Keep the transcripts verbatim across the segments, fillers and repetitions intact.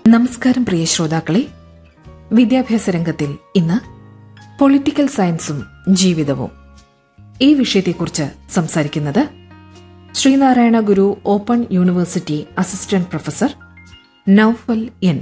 നമസ്കാരം പ്രിയ ശ്രോതാക്കളെ, വിദ്യാഭ്യാസ രംഗത്തിൽ ഇന്ന് പൊളിറ്റിക്കൽ സയൻസും ജീവിതവും ഈ വിഷയത്തെക്കുറിച്ച് സംസാരിക്കുന്നത് ശ്രീനാരായണ ഗുരു open university assistant professor Noufal N.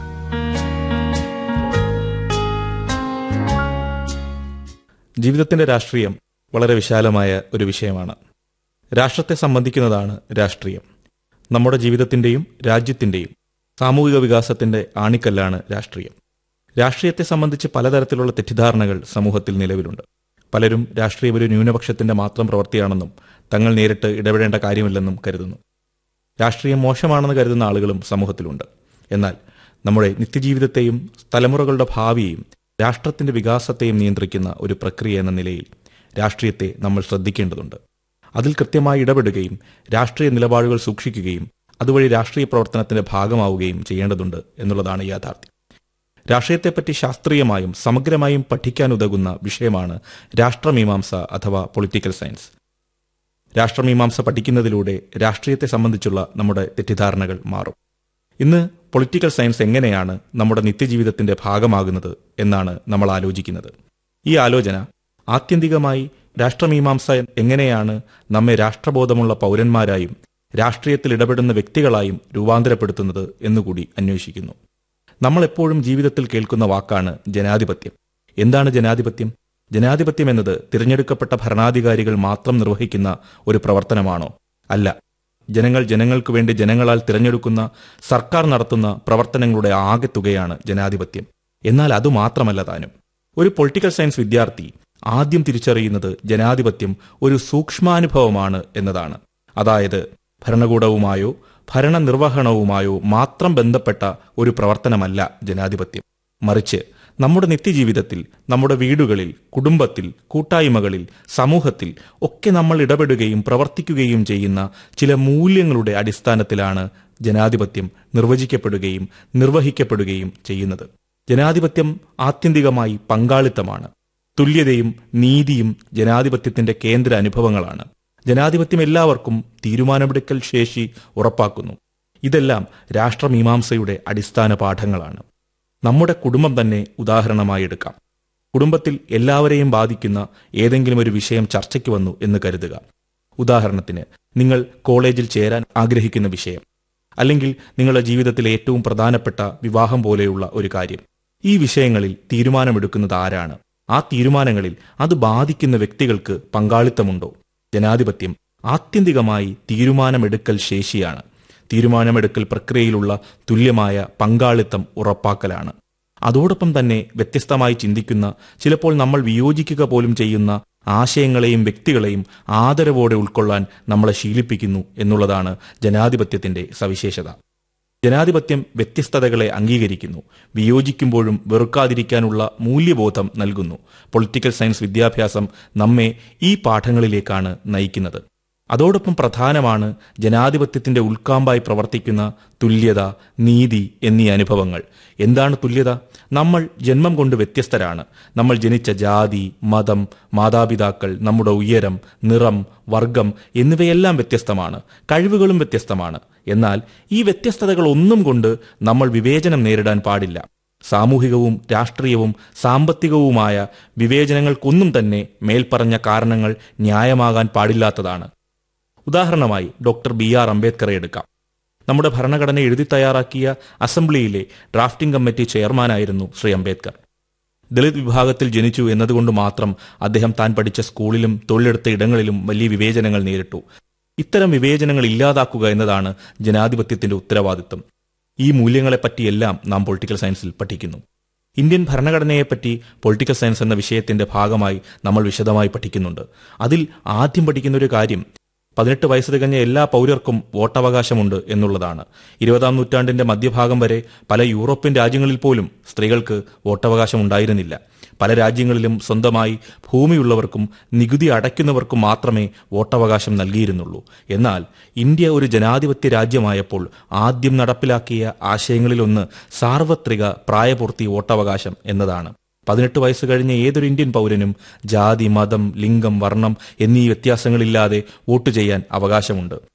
ജീവിതത്തിന്റെ രാഷ്ട്രീയം വളരെ വിശാലമായ ഒരു വിഷയമാണ്. രാഷ്ട്രത്തെ സംബന്ധിക്കുന്നതാണ് രാഷ്ട്രീയം. നമ്മുടെ ജീവിതത്തിന്റെയും രാജ്യത്തിന്റെയും സാമൂഹിക വികാസത്തിന്റെ ആണിക്കല്ലാണ് രാഷ്ട്രീയം. രാഷ്ട്രീയത്തെ സംബന്ധിച്ച് പലതരത്തിലുള്ള തെറ്റിദ്ധാരണകൾ സമൂഹത്തിൽ നിലവിലുണ്ട്. പലരും രാഷ്ട്രീയം ഒരു ന്യൂനപക്ഷത്തിന്റെ മാത്രം പ്രവൃത്തിയാണെന്നും തങ്ങൾ നേരിട്ട് ഇടപെടേണ്ട കാര്യമില്ലെന്നും കരുതുന്നു. രാഷ്ട്രീയം മോശമാണെന്ന് കരുതുന്ന ആളുകളും സമൂഹത്തിലുണ്ട്. എന്നാൽ നമ്മുടെ നിത്യജീവിതത്തെയും തലമുറകളുടെ ഭാവിയെയും രാഷ്ട്രത്തിന്റെ വികാസത്തെയും നിയന്ത്രിക്കുന്ന ഒരു പ്രക്രിയ എന്ന നിലയിൽ രാഷ്ട്രീയത്തെ നമ്മൾ ശ്രദ്ധിക്കേണ്ടതുണ്ട്. അതിൽ കൃത്യമായി ഇടപെടുകയും രാഷ്ട്രീയ നിലപാടുകൾ സൂക്ഷിക്കുകയും അതുവഴി രാഷ്ട്രീയ പ്രവർത്തനത്തിന്റെ ഭാഗമാവുകയും ചെയ്യേണ്ടതുണ്ട് എന്നുള്ളതാണ് യാഥാർത്ഥ്യം. രാഷ്ട്രീയത്തെപ്പറ്റി ശാസ്ത്രീയമായും സമഗ്രമായും പഠിക്കാനുതകുന്ന വിഷയമാണ് രാഷ്ട്രമീമാംസ അഥവാ പൊളിറ്റിക്കൽ സയൻസ്. രാഷ്ട്രമീമാംസ പഠിക്കുന്നതിലൂടെ രാഷ്ട്രീയത്തെ സംബന്ധിച്ചുള്ള നമ്മുടെ തെറ്റിദ്ധാരണകൾ മാറും. ഇന്ന് പൊളിറ്റിക്കൽ സയൻസ് എങ്ങനെയാണ് നമ്മുടെ നിത്യജീവിതത്തിന്റെ ഭാഗമാകുന്നത് എന്നാണ് നമ്മൾ ആലോചിക്കുന്നത്. ഈ ആലോചന ആത്യന്തികമായി രാഷ്ട്രമീമാംസ എങ്ങനെയാണ് നമ്മെ രാഷ്ട്രബോധമുള്ള പൗരന്മാരായും രാഷ്ട്രീയത്തിൽ ഇടപെടുന്ന വ്യക്തികളായും രൂപാന്തരപ്പെടുത്തുന്നത് എന്നുകൂടി അന്വേഷിക്കുന്നു. നമ്മൾ എപ്പോഴും ജീവിതത്തിൽ കേൾക്കുന്ന വാക്കാണ് ജനാധിപത്യം. എന്താണ് ജനാധിപത്യം? ജനാധിപത്യം എന്നത് തിരഞ്ഞെടുക്കപ്പെട്ട ഭരണാധികാരികൾ മാത്രം നിർവഹിക്കുന്ന ഒരു പ്രവർത്തനമാണോ? അല്ല. ജനങ്ങൾ ജനങ്ങൾക്കു വേണ്ടി ജനങ്ങളാൽ തിരഞ്ഞെടുക്കുന്ന സർക്കാർ നടത്തുന്ന പ്രവർത്തനങ്ങളുടെ ആകെ തുകയാണ് ജനാധിപത്യം. എന്നാൽ അതുമാത്രമല്ല താനും. ഒരു പൊളിറ്റിക്കൽ സയൻസ് വിദ്യാർത്ഥി ആദ്യം തിരിച്ചറിയുന്നത് ജനാധിപത്യം ഒരു സൂക്ഷ്മാനുഭവമാണ് എന്നതാണ്. അതായത് ഭരണകൂടവുമായോ ഭരണനിർവഹണവുമായോ മാത്രം ബന്ധപ്പെട്ട ഒരു പ്രവർത്തനമല്ല ജനാധിപത്യം. മറിച്ച് നമ്മുടെ നിത്യജീവിതത്തിൽ, നമ്മുടെ വീടുകളിൽ, കുടുംബത്തിൽ, കൂട്ടായ്മകളിൽ, സമൂഹത്തിൽ ഒക്കെ നമ്മൾ ഇടപെടുകയും പ്രവർത്തിക്കുകയും ചെയ്യുന്ന ചില മൂല്യങ്ങളുടെ അടിസ്ഥാനത്തിലാണ് ജനാധിപത്യം നിർവചിക്കപ്പെടുകയും നിർവഹിക്കപ്പെടുകയും ചെയ്യുന്നത്. ജനാധിപത്യം ആത്യന്തികമായി പങ്കാളിത്തമാണ്. തുല്യതയും നീതിയും ജനാധിപത്യത്തിന്റെ കേന്ദ്ര അനുഭവങ്ങളാണ്. ജനാധിപത്യം എല്ലാവർക്കും തീരുമാനമെടുക്കൽ ശേഷി ഉറപ്പാക്കുന്നു. ഇതെല്ലാം രാഷ്ട്രമീമാംസയുടെ അടിസ്ഥാന പാഠങ്ങളാണ്. നമ്മുടെ കുടുംബം തന്നെ ഉദാഹരണമായി എടുക്കാം. കുടുംബത്തിൽ എല്ലാവരെയും ബാധിക്കുന്ന ഏതെങ്കിലും ഒരു വിഷയം ചർച്ചയ്ക്ക് വന്നു എന്ന് കരുതുക. ഉദാഹരണത്തിന്, നിങ്ങൾ കോളേജിൽ ചേരാൻ ആഗ്രഹിക്കുന്ന വിഷയം, അല്ലെങ്കിൽ നിങ്ങളുടെ ജീവിതത്തിലെ ഏറ്റവും പ്രധാനപ്പെട്ട വിവാഹം പോലെയുള്ള ഒരു കാര്യം. ഈ വിഷയങ്ങളിൽ തീരുമാനമെടുക്കുന്നത് ആരാണ്? ആ തീരുമാനങ്ങളിൽ അത് ബാധിക്കുന്ന വ്യക്തികൾക്ക് പങ്കാളിത്തമുണ്ടോ? ജനാധിപത്യം ആത്യന്തികമായി തീരുമാനമെടുക്കൽ ശേഷിയാണ്. തീരുമാനമെടുക്കൽ പ്രക്രിയയിലുള്ള തുല്യമായ പങ്കാളിത്തം ഉറപ്പാക്കലാണ്. അതോടൊപ്പം തന്നെ വ്യത്യസ്തമായി ചിന്തിക്കുന്ന, ചിലപ്പോൾ നമ്മൾ വിയോജിക്കുക പോലും ചെയ്യുന്ന ആശയങ്ങളെയും വ്യക്തികളെയും ആദരവോടെ ഉൾക്കൊള്ളാൻ നമ്മളെ ശീലിപ്പിക്കുന്നു എന്നുള്ളതാണ് ജനാധിപത്യത്തിന്റെ സവിശേഷത. ജനാധിപത്യം വ്യത്യസ്തതകളെ അംഗീകരിക്കുന്നു. വിയോജിക്കുമ്പോഴും വെറുക്കാതിരിക്കാനുള്ള മൂല്യബോധം നൽകുന്നു. പൊളിറ്റിക്കൽ സയൻസ് വിദ്യാഭ്യാസം നമ്മെ ഈ പാഠങ്ങളിലേക്കാണ് നയിക്കുന്നത്. അതോടൊപ്പം പ്രധാനമാണ് ജനാധിപത്യത്തിന്റെ ഉൾക്കാമ്പായി പ്രവർത്തിക്കുന്ന തുല്യത, നീതി എന്നീ അനുഭവങ്ങൾ. എന്താണ് തുല്യത? നമ്മൾ ജന്മം കൊണ്ട് വ്യത്യസ്തരാണ്. നമ്മൾ ജനിച്ച ജാതി, മതം, മാതാപിതാക്കൾ, നമ്മുടെ ഉയരം, നിറം, വർഗം എന്നിവയെല്ലാം വ്യത്യസ്തമാണ്. കഴിവുകളും വ്യത്യസ്തമാണ്. എന്നാൽ ഈ വ്യത്യസ്തതകൾ ഒന്നും കൊണ്ട് നമ്മൾ വിവേചനം നേരിടാൻ പാടില്ല. സാമൂഹികവും രാഷ്ട്രീയവും സാമ്പത്തികവുമായ വിവേചനങ്ങൾക്കൊന്നും തന്നെ മേൽപ്പറഞ്ഞ കാരണങ്ങൾ ന്യായമാകാൻ പാടില്ലാത്തതാണ്. ഉദാഹരണമായി ഡോക്ടർ ബി ആർ അംബേദ്കറെ എടുക്കാം. നമ്മുടെ ഭരണഘടന എഴുതി തയ്യാറാക്കിയ അസംബ്ലിയിലെ ഡ്രാഫ്റ്റിംഗ് കമ്മിറ്റി ചെയർമാനായിരുന്നു ശ്രീ അംബേദ്കർ. ദളിത് വിഭാഗത്തിൽ ജനിച്ചു എന്നതുകൊണ്ട് മാത്രം അദ്ദേഹം താൻ പഠിച്ച സ്കൂളിലും തൊഴിലെടുത്ത ഇടങ്ങളിലും വലിയ വിവേചനങ്ങൾ നേരിട്ടു. ഇത്തരം വിവേചനങ്ങൾ ഇല്ലാതാക്കുക എന്നതാണ് ജനാധിപത്യത്തിന്റെ ഉത്തരവാദിത്വം. ഈ മൂല്യങ്ങളെപ്പറ്റിയെല്ലാം നാം പൊളിറ്റിക്കൽ സയൻസിൽ പഠിക്കുന്നു. ഇന്ത്യൻ ഭരണഘടനയെപ്പറ്റി പൊളിറ്റിക്കൽ സയൻസ് എന്ന വിഷയത്തിന്റെ ഭാഗമായി നമ്മൾ വിശദമായി പഠിക്കുന്നുണ്ട്. അതിൽ ആദ്യം പഠിക്കുന്ന ഒരു കാര്യം പതിനെട്ട് വയസ്സ് തികഞ്ഞ എല്ലാ പൗരർക്കും വോട്ടവകാശമുണ്ട് എന്നുള്ളതാണ്. ഇരുപതാം നൂറ്റാണ്ടിന്റെ മധ്യഭാഗം വരെ പല യൂറോപ്യൻ രാജ്യങ്ങളിൽ പോലും സ്ത്രീകൾക്ക് വോട്ടവകാശം ഉണ്ടായിരുന്നില്ല. പല രാജ്യങ്ങളിലും സ്വന്തമായി ഭൂമിയുള്ളവർക്കും നികുതി അടയ്ക്കുന്നവർക്കും മാത്രമേ വോട്ടവകാശം നൽകിയിരുന്നുള്ളൂ. എന്നാൽ ഇന്ത്യ ഒരു ജനാധിപത്യ രാജ്യമായപ്പോൾ ആദ്യം നടപ്പിലാക്കിയ ആശയങ്ങളിലൊന്ന് സാർവത്രിക പ്രായപൂർത്തി വോട്ടവകാശം എന്നതാണ്. പതിനെട്ട് വയസ്സ് കഴിഞ്ഞ ഏതൊരു ഇന്ത്യൻ പൗരനും ജാതി, മതം, ലിംഗം, വർണ്ണം എന്നീ വ്യത്യാസങ്ങളില്ലാതെ വോട്ട് ചെയ്യാൻ അവകാശമുണ്ട്.